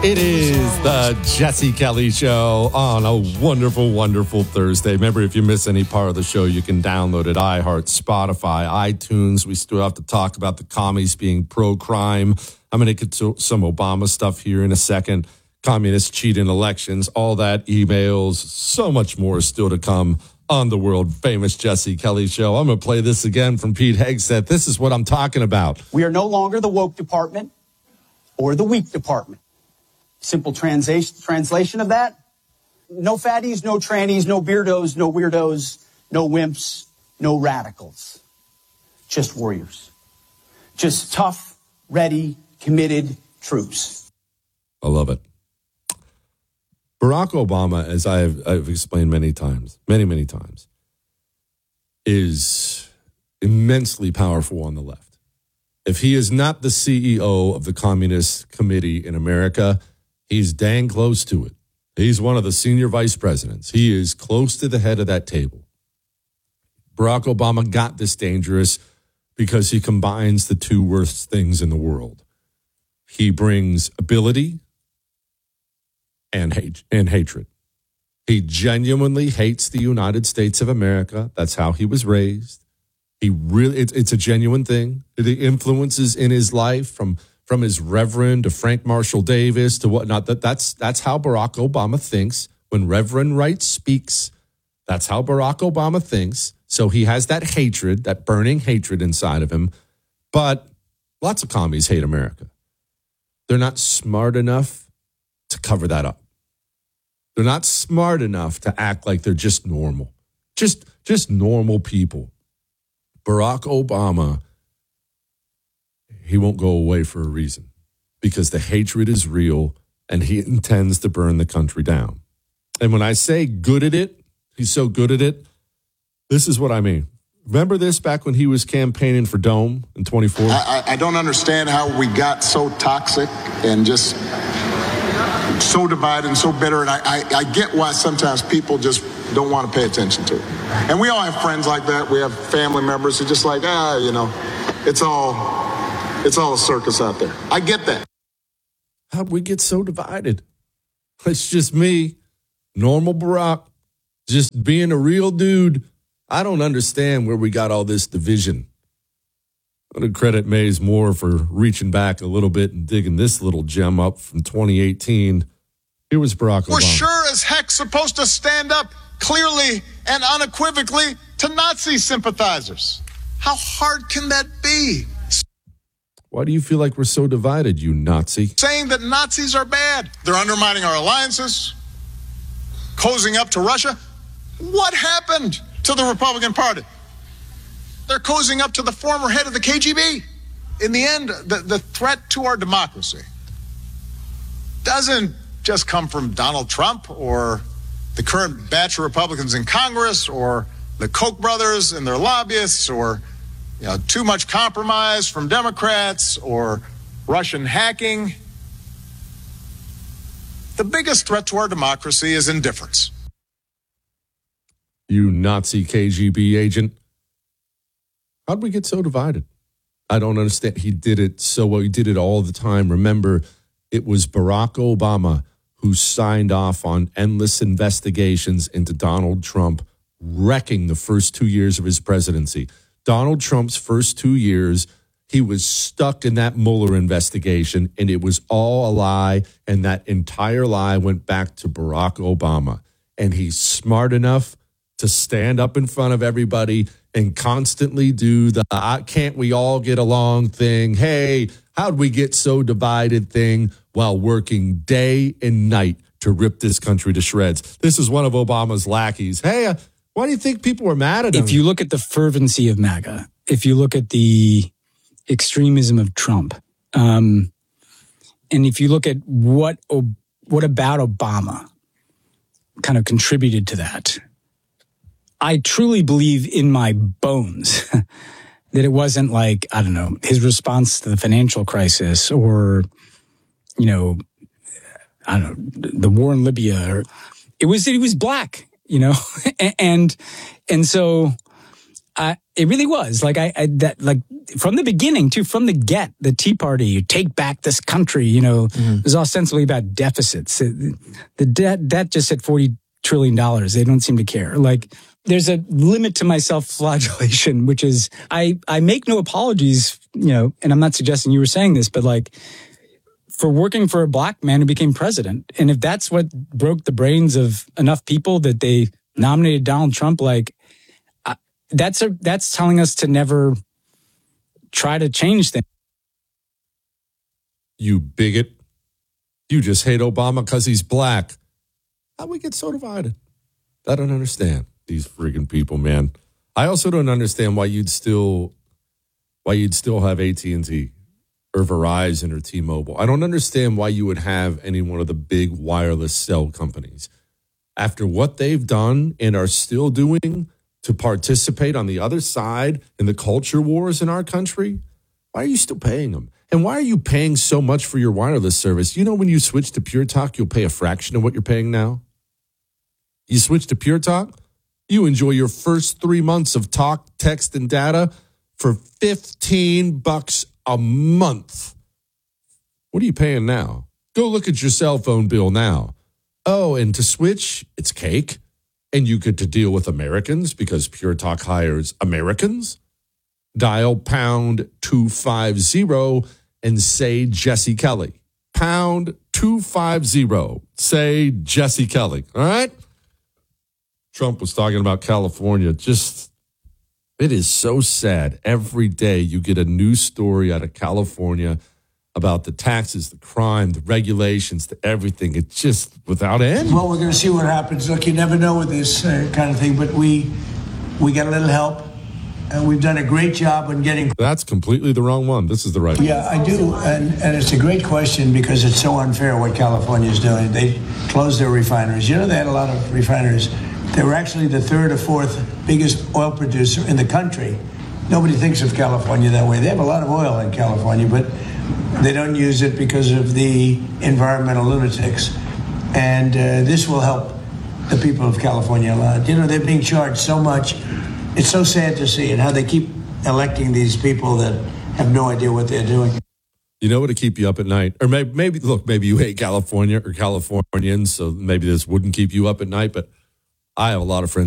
It is the Jesse Kelly Show on a wonderful, wonderful Thursday. Remember, if you miss any part of the show, you can download it, iHeart, Spotify, iTunes. We still have to talk about the commies being pro-crime. I'm going to get to some Obama stuff here in a second. Communists cheating elections, all that, emails, so much more still to come on the world-famous Jesse Kelly Show. I'm going to play this again from Pete Hegseth. This is what I'm talking about. We are no longer the woke department or the weak department. Simple translation of that: no fatties, no trannies, no beardos, no weirdos, no wimps, no radicals. Just warriors. Just tough, ready, committed troops. I love it. Barack Obama, as I've explained many times, many times, is immensely powerful on the left. If he is not the CEO of the Communist Committee in America, he's dang close to it. He's one of the senior vice presidents. He is close to the head of that table. Barack Obama got this dangerous because he combines the two worst things in the world. He brings ability and hatred. He genuinely hates the United States of America. That's how he was raised. It's a genuine thing. The influences in his life from his Reverend to Frank Marshall Davis to whatnot, that's how Barack Obama thinks. When Reverend Wright speaks, that's how Barack Obama thinks. So he has that hatred, that burning hatred inside of him. But lots of commies hate America. They're not smart enough to cover that up. They're not smart enough to act like they're just normal. Just normal people. Barack Obama, he won't go away for a reason because the hatred is real and he intends to burn the country down. And when I say good at it, he's so good at it, this is what I mean. Remember this back when he was campaigning for Dome in 2014? I don't understand how we got so toxic and just so divided and so bitter. And I get why sometimes people just don't want to pay attention to it. And we all have friends like that. We have family members who just like, it's all a circus out there. I get that. How'd we get so divided? It's just me, normal Barack, just being a real dude. I don't understand where we got all this division. I'm going to credit Mays Moore for reaching back a little bit and digging this little gem up from 2018. Here was Barack Obama. We're sure as heck supposed to stand up clearly and unequivocally to Nazi sympathizers. How hard can that be? Why do you feel like we're so divided, you Nazi? Saying that Nazis are bad. They're undermining our alliances, cozying up to Russia. What happened to the Republican Party? They're cozying up to the former head of the KGB. In the end, the threat to our democracy doesn't just come from Donald Trump or the current batch of Republicans in Congress or the Koch brothers and their lobbyists or too much compromise from Democrats or Russian hacking. The biggest threat to our democracy is indifference. You Nazi KGB agent. How'd we get so divided? I don't understand. He did it so well. He did it all the time. Remember, it was Barack Obama who signed off on endless investigations into Donald Trump, wrecking the first 2 years of his presidency. Donald Trump's first 2 years, he was stuck in that Mueller investigation, and it was all a lie, and that entire lie went back to Barack Obama. And he's smart enough to stand up in front of everybody and constantly do the can't we all get along thing, hey, how'd we get so divided thing, while working day and night to rip this country to shreds. This is one of Obama's lackeys. Hey, why do you think people were mad at him? If you look at the fervency of MAGA, if you look at the extremism of Trump, and if you look at what about Obama kind of contributed to that, I truly believe in my bones that it wasn't like, I don't know, his response to the financial crisis or, I don't know, the war in Libya. Or it was that he was black, and so It really was like from the beginning too, from the Tea Party, you take back this country, it was ostensibly about deficits. The debt just hit $40 trillion. They don't seem to care. Like there's a limit to my self-flagellation, which is I make no apologies, and I'm not suggesting you were saying this, but like for working for a black man who became president. And if that's what broke the brains of enough people that they nominated Donald Trump, like, that's telling us to never try to change things. You bigot. You just hate Obama because he's black. How we get so divided? I don't understand these friggin' people, man. I also don't understand why you'd still have AT&T or Verizon or T-Mobile. I don't understand why you would have any one of the big wireless cell companies after what they've done and are still doing to participate on the other side in the culture wars in our country. Why are you still paying them? And why are you paying so much for your wireless service? When you switch to Pure Talk, you'll pay a fraction of what you're paying now. You switch to Pure Talk, you enjoy your first 3 months of talk, text, and data for $15 a month. What are you paying now? Go look at your cell phone bill now. Oh, and to switch, it's cake. And you get to deal with Americans because Pure Talk hires Americans. Dial pound 250 and say Jesse Kelly. Pound 250. Say Jesse Kelly. All right? Trump was talking about California. It is so sad. Every day you get a new story out of California about the taxes, the crime, the regulations, the everything. It's just without end. Well, we're going to see what happens. Look, you never know with this kind of thing, but we got a little help. We've done a great job on getting... That's completely the wrong one. This is the right one. Yeah, I do. And it's a great question because it's so unfair what California is doing. They closed their refineries. They had a lot of refineries. They were actually the third or fourth biggest oil producer in the country. Nobody thinks of California that way. They have a lot of oil in California, but they don't use it because of the environmental lunatics. And this will help the people of California a lot. They're being charged so much. It's so sad to see, and how they keep electing these people that have no idea what they're doing. You know what to keep you up at night? Or maybe you hate California or Californians, so maybe this wouldn't keep you up at night, but I have a lot of friends